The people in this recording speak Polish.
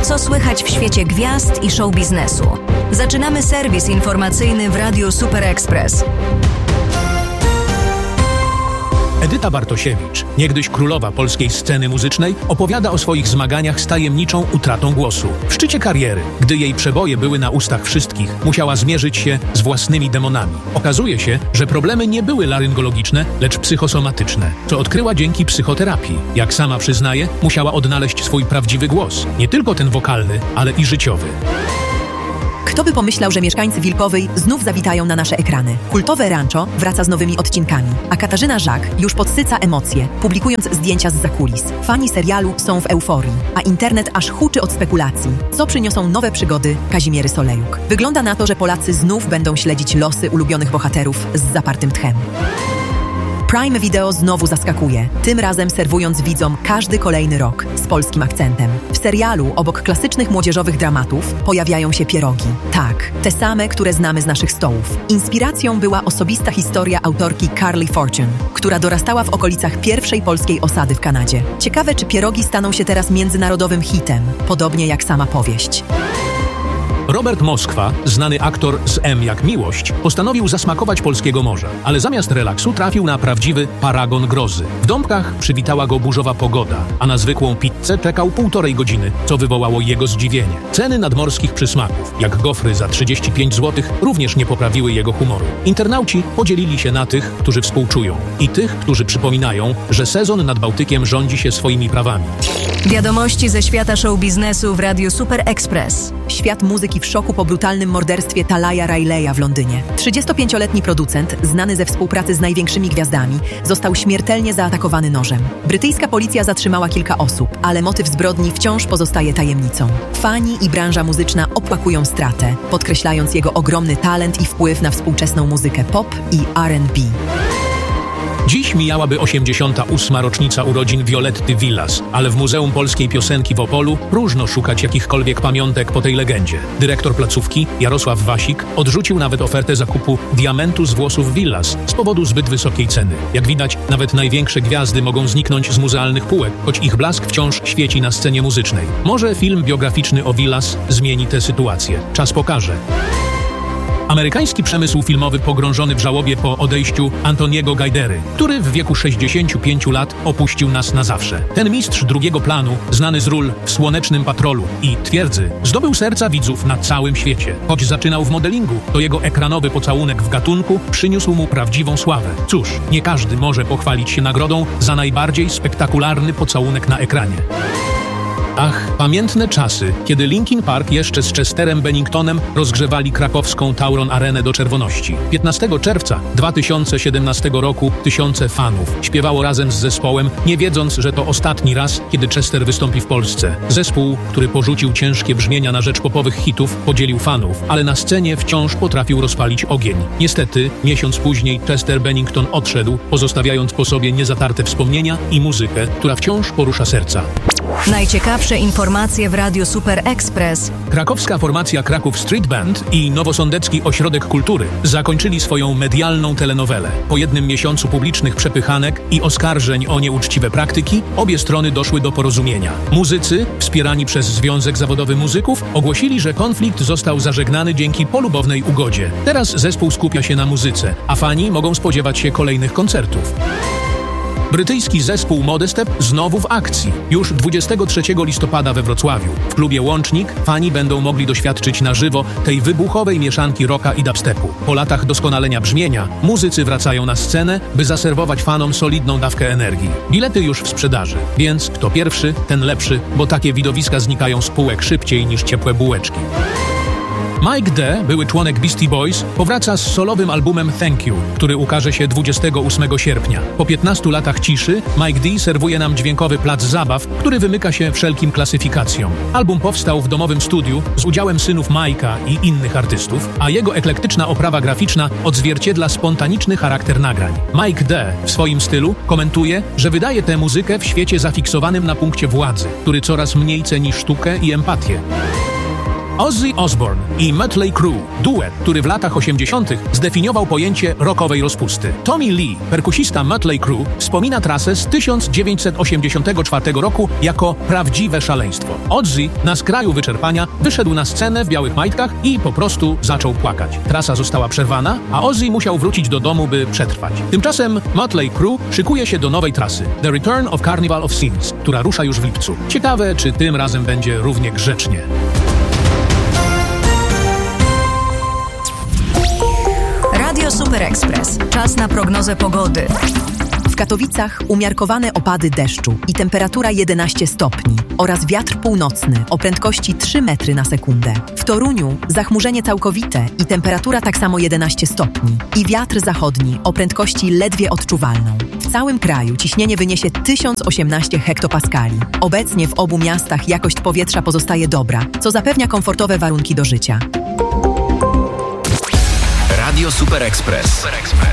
Co słychać w świecie gwiazd i show biznesu? Zaczynamy serwis informacyjny w Radiu Super Express. Edyta Bartosiewicz, niegdyś królowa polskiej sceny muzycznej, opowiada o swoich zmaganiach z tajemniczą utratą głosu. W szczycie kariery, gdy jej przeboje były na ustach wszystkich, musiała zmierzyć się z własnymi demonami. Okazuje się, że problemy nie były laryngologiczne, lecz psychosomatyczne, co odkryła dzięki psychoterapii. Jak sama przyznaje, musiała odnaleźć swój prawdziwy głos. Nie tylko ten wokalny, ale i życiowy. Kto by pomyślał, że mieszkańcy Wilkowej znów zawitają na nasze ekrany? Kultowe Rancho wraca z nowymi odcinkami, a Katarzyna Żak już podsyca emocje, publikując zdjęcia zza kulis. Fani serialu są w euforii, a internet aż huczy od spekulacji. Co przyniosą nowe przygody Kazimiery Solejuk? Wygląda na to, że Polacy znów będą śledzić losy ulubionych bohaterów z zapartym tchem. Prime Video znowu zaskakuje, tym razem serwując widzom każdy kolejny rok z polskim akcentem. W serialu obok klasycznych młodzieżowych dramatów pojawiają się pierogi. Tak, te same, które znamy z naszych stołów. Inspiracją była osobista historia autorki Carly Fortune, która dorastała w okolicach pierwszej polskiej osady w Kanadzie. Ciekawe, czy pierogi staną się teraz międzynarodowym hitem, podobnie jak sama powieść. Robert Moskwa, znany aktor z M jak Miłość, postanowił zasmakować polskiego morza, ale zamiast relaksu trafił na prawdziwy paragon grozy. W Dąbkach przywitała go burzowa pogoda, a na zwykłą pizzę czekał 1,5 godziny, co wywołało jego zdziwienie. Ceny nadmorskich przysmaków, jak gofry za 35 zł, również nie poprawiły jego humoru. Internauci podzielili się na tych, którzy współczują i tych, którzy przypominają, że sezon nad Bałtykiem rządzi się swoimi prawami. Wiadomości ze świata show biznesu w Radiu Super Express. Świat muzyki w szoku po brutalnym morderstwie Talaya Rileya w Londynie. 35-letni producent, znany ze współpracy z największymi gwiazdami, został śmiertelnie zaatakowany nożem. Brytyjska policja zatrzymała kilka osób, ale motyw zbrodni wciąż pozostaje tajemnicą. Fani i branża muzyczna opłakują stratę, podkreślając jego ogromny talent i wpływ na współczesną muzykę pop i R&B. Dziś mijałaby 88. rocznica urodzin Violetty Villas, ale w Muzeum Polskiej Piosenki w Opolu próżno szukać jakichkolwiek pamiątek po tej legendzie. Dyrektor placówki, Jarosław Wasik, odrzucił nawet ofertę zakupu diamentu z włosów Villas z powodu zbyt wysokiej ceny. Jak widać, nawet największe gwiazdy mogą zniknąć z muzealnych półek, choć ich blask wciąż świeci na scenie muzycznej. Może film biograficzny o Villas zmieni tę sytuację. Czas pokaże. Amerykański przemysł filmowy pogrążony w żałobie po odejściu Antoniego Gajdery, który w wieku 65 lat opuścił nas na zawsze. Ten mistrz drugiego planu, znany z ról w Słonecznym Patrolu i Twierdzy, zdobył serca widzów na całym świecie. Choć zaczynał w modelingu, to jego ekranowy pocałunek w gatunku przyniósł mu prawdziwą sławę. Cóż, nie każdy może pochwalić się nagrodą za najbardziej spektakularny pocałunek na ekranie. Ach, pamiętne czasy, kiedy Linkin Park jeszcze z Chesterem Benningtonem rozgrzewali krakowską Tauron Arenę do czerwoności. 15 czerwca 2017 roku tysiące fanów śpiewało razem z zespołem, nie wiedząc, że to ostatni raz, kiedy Chester wystąpi w Polsce. Zespół, który porzucił ciężkie brzmienia na rzecz popowych hitów, podzielił fanów, ale na scenie wciąż potrafił rozpalić ogień. Niestety, miesiąc później Chester Bennington odszedł, pozostawiając po sobie niezatarte wspomnienia i muzykę, która wciąż porusza serca. Najciekawsze informacje w Radiu Super Express. Krakowska formacja Kraków Street Band i Nowosądecki Ośrodek Kultury zakończyli swoją medialną telenowelę. Po jednym miesiącu publicznych przepychanek i oskarżeń o nieuczciwe praktyki, obie strony doszły do porozumienia. Muzycy, wspierani przez Związek Zawodowy Muzyków, ogłosili, że konflikt został zażegnany dzięki polubownej ugodzie. Teraz zespół skupia się na muzyce, a fani mogą spodziewać się kolejnych koncertów. Brytyjski zespół Modestep znowu w akcji. Już 23 listopada we Wrocławiu. W klubie Łącznik fani będą mogli doświadczyć na żywo tej wybuchowej mieszanki rocka i dubstepu. Po latach doskonalenia brzmienia, muzycy wracają na scenę, by zaserwować fanom solidną dawkę energii. Bilety już w sprzedaży, więc kto pierwszy, ten lepszy, bo takie widowiska znikają z półek szybciej niż ciepłe bułeczki. Mike D., były członek Beastie Boys, powraca z solowym albumem Thank You, który ukaże się 28 sierpnia. Po 15 latach ciszy Mike D. serwuje nam dźwiękowy plac zabaw, który wymyka się wszelkim klasyfikacjom. Album powstał w domowym studiu z udziałem synów Mike'a i innych artystów, a jego eklektyczna oprawa graficzna odzwierciedla spontaniczny charakter nagrań. Mike D. w swoim stylu komentuje, że wydaje tę muzykę w świecie zafiksowanym na punkcie władzy, który coraz mniej ceni sztukę i empatię. Ozzy Osbourne i Mötley Crüe, duet, który w latach 80. zdefiniował pojęcie rockowej rozpusty. Tommy Lee, perkusista Mötley Crüe, wspomina trasę z 1984 roku jako prawdziwe szaleństwo. Ozzy na skraju wyczerpania wyszedł na scenę w białych majtkach i po prostu zaczął płakać. Trasa została przerwana, a Ozzy musiał wrócić do domu, by przetrwać. Tymczasem Mötley Crüe szykuje się do nowej trasy, The Return of Carnival of Sins, która rusza już w lipcu. Ciekawe, czy tym razem będzie równie grzecznie. Radio Super Express. Czas na prognozę pogody. W Katowicach umiarkowane opady deszczu i temperatura 11 stopni oraz wiatr północny o prędkości 3 metry na sekundę. W Toruniu zachmurzenie całkowite i temperatura tak samo 11 stopni i wiatr zachodni o prędkości ledwie odczuwalną. W całym kraju ciśnienie wyniesie 1018 hektopaskali. Obecnie w obu miastach jakość powietrza pozostaje dobra, co zapewnia komfortowe warunki do życia. Radio Super Express.